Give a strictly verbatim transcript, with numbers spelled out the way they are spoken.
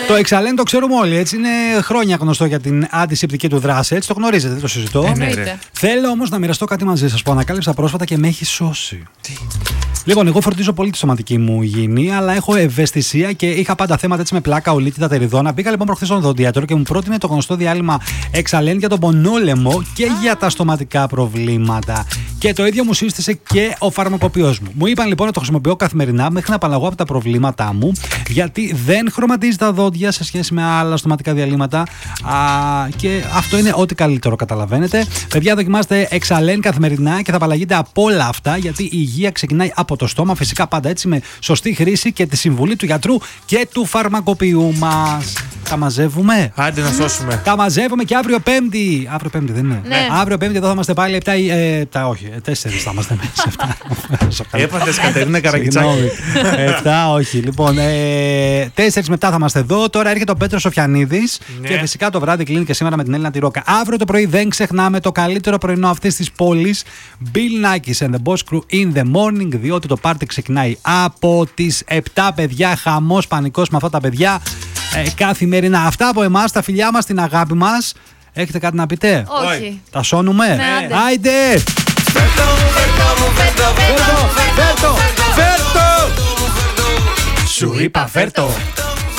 Το εξαλέν το ξέρουμε όλοι, έτσι. Είναι χρόνια γνωστό για την αντισηπτική του δράση. Έτσι το γνωρίζετε, δεν το συζητώ. Ε, ναι, ρε. Θέλω όμως να μοιραστώ κάτι μαζί σας που ανακάλυψα πρόσφατα και με έχει σώσει. Τι? Λοιπόν, εγώ φροντίζω πολύ τη σωματική μου υγιεινή, αλλά έχω ευαισθησία και είχα πάντα θέματα έτσι με πλάκα, ολίτιδα, τεριδόνα. Πήγα λοιπόν προχθές στον οδοντίατρο και μου πρότεινε το γνωστό διάλειμμα εξαλέν για τον πονόλεμο και για τα στοματικά προβλήματα. Και το ίδιο μου σύστησε και ο φαρμακοποιός μου. Μου είπαν λοιπόν να το χρησιμοποιώ καθημερινά μέχρι να απαλλαγώ από τα προβλήματά μου, γιατί δεν χρωματίζει τα δόντια σε σχέση με άλλα στοματικά διαλύματα. Α, και αυτό είναι ό,τι καλύτερο, καταλαβαίνετε. Παιδιά, δοκιμάστε εξαλέν καθημερινά και θα απαλλαγείτε από όλα αυτά, γιατί η υγεία ξεκινάει από το στόμα. Φυσικά πάντα έτσι με σωστή χρήση και τη συμβουλή του γιατρού και του φαρμακοποιού μας. Τα μαζεύουμε. Άντε να σώσουμε. Τα μαζεύουμε και αύριο Πέμπτη. Αύριο Πέμπτη δεν είναι? Ναι. Αύριο Πέμπτη εδώ θα είμαστε πάλι επτά. επτά όχι, τέσσερα θα είμαστε μέσα. Έπαθες Κατερίνα Καρακιτσάκη. επτά όχι. Λοιπόν, τέσσερα με επτά θα είμαστε εδώ. Τώρα έρχεται ο Πέτρος Σοφιανίδης. Ναι. Και φυσικά το βράδυ κλείνει και σήμερα με την Έλληνα τη Ρόκα. Αύριο το πρωί δεν ξεχνάμε το καλύτερο πρωινό αυτής της πόλης. Bill Nackis and the Boss Crew in the morning. Διότι το πάρτι ξεκινάει από τις επτά, παιδιά. Χαμός, πανικός με αυτά τα παιδιά. Ε, καθημερινά. Αυτά από εμάς, τα φιλιά μας, την αγάπη μας. Έχετε κάτι να πείτε? Όχι. Τα σώνουμε? Ναι, άντε. Άιντε! Φέρτο! Φέρτο! Φέρτο! Σου είπα φέρτο!